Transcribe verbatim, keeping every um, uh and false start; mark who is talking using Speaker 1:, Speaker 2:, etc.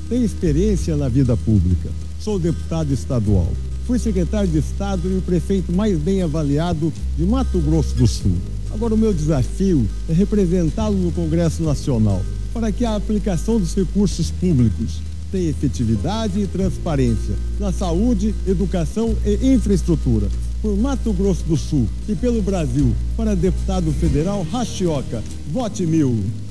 Speaker 1: Tenho experiência na vida pública. Sou deputado estadual. Fui secretário de Estado e o prefeito mais bem avaliado de Mato Grosso do Sul. Agora o meu desafio é representá-lo no Congresso Nacional, para que a aplicação dos recursos públicos tenha efetividade e transparência na saúde, educação e infraestrutura. Por Mato Grosso do Sul e pelo Brasil, para deputado federal Rachioca, vote mil.